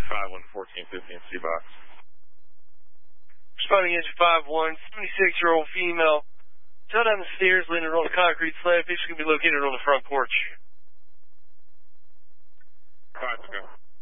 engine 5-1, 14-15 C-Box. Responding engine 5-1, 76-year-old female. Tell down the stairs, landed on a concrete slab. Picture can be located on the front porch. 5-2.